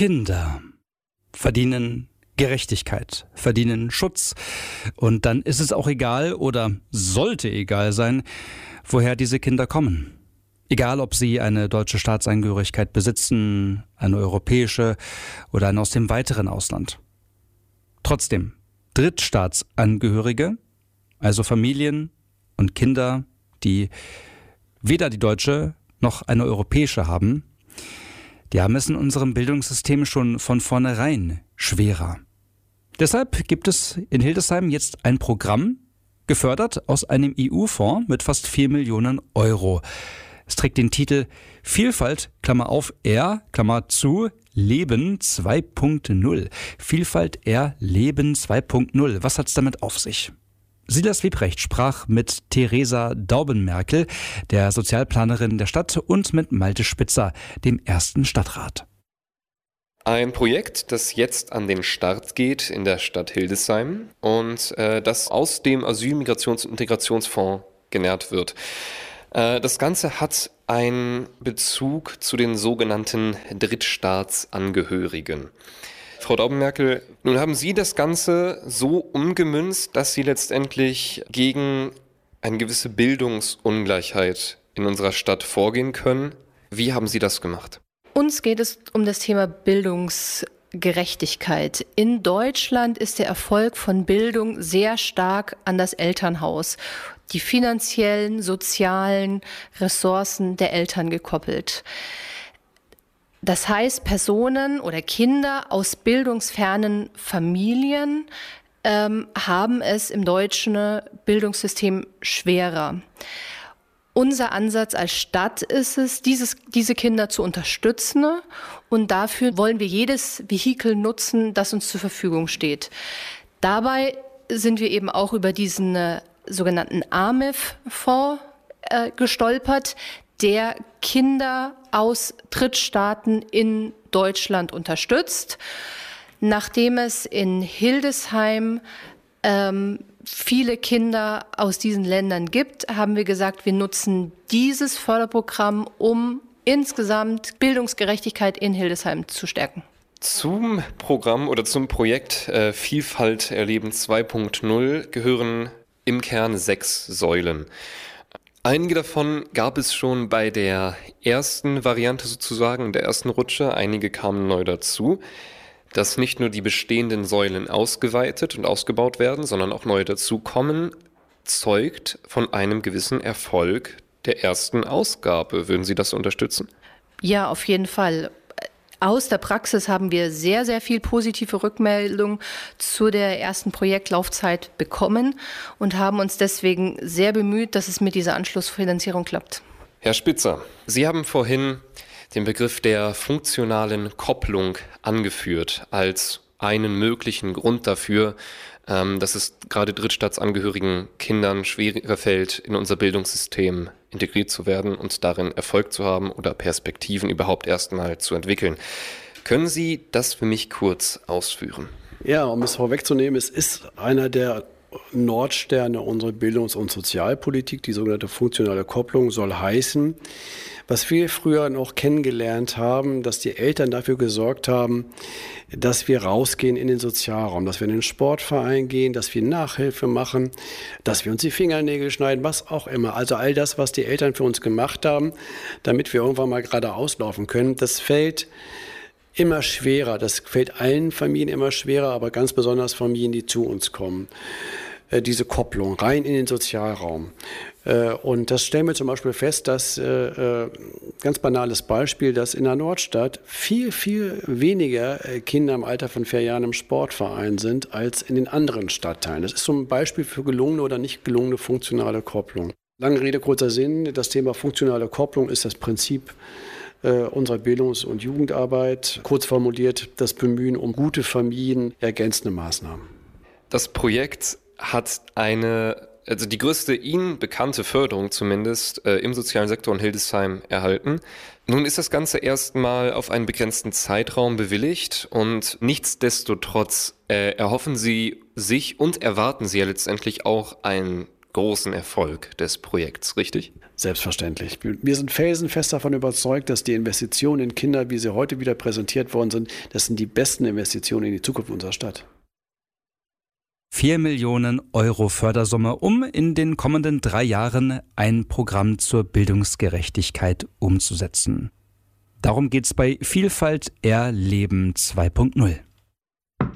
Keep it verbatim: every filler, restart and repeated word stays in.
Kinder verdienen Gerechtigkeit, verdienen Schutz. Und dann ist es auch egal oder sollte egal sein, woher diese Kinder kommen. Egal, ob sie eine deutsche Staatsangehörigkeit besitzen, eine europäische oder eine aus dem weiteren Ausland. Trotzdem, Drittstaatsangehörige, also Familien und Kinder, die weder die deutsche noch eine europäische haben, die haben es in unserem Bildungssystem schon von vornherein schwerer. Deshalb gibt es in Hildesheim jetzt ein Programm, gefördert aus einem E U-Fonds mit fast vier Millionen Euro. Es trägt den Titel Vielfalt, Klammer auf, R, Klammer zu, Leben zwei Punkt null. Vielfalt, R, Leben zwei Punkt null. Was hat's damit auf sich? Silas Wiebrecht sprach mit Theresa Daubenmerkel, der Sozialplanerin der Stadt, und mit Malte Spitzer, dem ersten Stadtrat. Ein Projekt, das jetzt an den Start geht in der Stadt Hildesheim und äh, das aus dem Asyl-, Migrations- und Integrationsfonds genährt wird. Äh, das Ganze hat einen Bezug zu den sogenannten Drittstaatsangehörigen. Frau Daubenmerkel, nun haben Sie das Ganze so umgemünzt, dass Sie letztendlich gegen eine gewisse Bildungsungleichheit in unserer Stadt vorgehen können. Wie haben Sie das gemacht? Uns geht es um das Thema Bildungsgerechtigkeit. In Deutschland ist der Erfolg von Bildung sehr stark an das Elternhaus, die finanziellen, sozialen Ressourcen der Eltern gekoppelt. Das heißt, Personen oder Kinder aus bildungsfernen Familien ähm, haben es im deutschen Bildungssystem schwerer. Unser Ansatz als Stadt ist es, dieses, diese Kinder zu unterstützen, und dafür wollen wir jedes Vehikel nutzen, das uns zur Verfügung steht. Dabei sind wir eben auch über diesen äh, sogenannten A M I F-Fonds äh, gestolpert, der Kinder aus Drittstaaten in Deutschland unterstützt. Nachdem es in Hildesheim ähm, viele Kinder aus diesen Ländern gibt, haben wir gesagt, wir nutzen dieses Förderprogramm, um insgesamt Bildungsgerechtigkeit in Hildesheim zu stärken. Zum Programm oder zum Projekt äh, Vielfalt erleben zwei Punkt null gehören im Kern sechs Säulen. Einige davon gab es schon bei der ersten Variante sozusagen, der ersten Rutsche. Einige kamen neu dazu. Dass nicht nur die bestehenden Säulen ausgeweitet und ausgebaut werden, sondern auch neue dazukommen, zeugt von einem gewissen Erfolg der ersten Ausgabe. Würden Sie das unterstützen? Ja, auf jeden Fall. Aus der Praxis haben wir sehr, sehr viel positive Rückmeldung zu der ersten Projektlaufzeit bekommen und haben uns deswegen sehr bemüht, dass es mit dieser Anschlussfinanzierung klappt. Herr Spitzer, Sie haben vorhin den Begriff der funktionalen Kopplung angeführt als einen möglichen Grund dafür, ähm, dass es gerade drittstaatsangehörigen Kindern schwerer fällt, in unser Bildungssystem integriert zu werden und darin Erfolg zu haben oder Perspektiven überhaupt erstmal zu entwickeln. Können Sie das für mich kurz ausführen? Ja, um es vorwegzunehmen, es ist einer der Nordsterne unserer Bildungs- und Sozialpolitik, die sogenannte funktionale Kopplung, soll heißen, was wir früher noch kennengelernt haben, dass die Eltern dafür gesorgt haben, dass wir rausgehen in den Sozialraum, dass wir in den Sportverein gehen, dass wir Nachhilfe machen, dass wir uns die Fingernägel schneiden, was auch immer. Also all das, was die Eltern für uns gemacht haben, damit wir irgendwann mal gerade auslaufen können, das fällt immer schwerer. Das fällt allen Familien immer schwerer, aber ganz besonders Familien, die zu uns kommen. Äh, diese Kopplung rein in den Sozialraum. Äh, und das stellen wir zum Beispiel fest, dass, äh, ganz banales Beispiel, dass in der Nordstadt viel, viel weniger Kinder im Alter von vier Jahren im Sportverein sind als in den anderen Stadtteilen. Das ist so ein Beispiel für gelungene oder nicht gelungene funktionale Kopplung. Lange Rede, kurzer Sinn. Das Thema funktionale Kopplung ist das Prinzip unserer Bildungs- und Jugendarbeit, kurz formuliert das Bemühen um gute Familien, ergänzende Maßnahmen. Das Projekt hat eine, also die größte Ihnen bekannte Förderung zumindest äh, im sozialen Sektor in Hildesheim erhalten. Nun ist das Ganze erstmal auf einen begrenzten Zeitraum bewilligt und nichtsdestotrotz äh, erhoffen Sie sich und erwarten Sie ja letztendlich auch ein großen Erfolg des Projekts, richtig? Selbstverständlich. Wir sind felsenfest davon überzeugt, dass die Investitionen in Kinder, wie sie heute wieder präsentiert worden sind, das sind die besten Investitionen in die Zukunft unserer Stadt. Vier Millionen Euro Fördersumme, um in den kommenden drei Jahren ein Programm zur Bildungsgerechtigkeit umzusetzen. Darum geht's bei Vielfalt Erleben zwei Punkt null.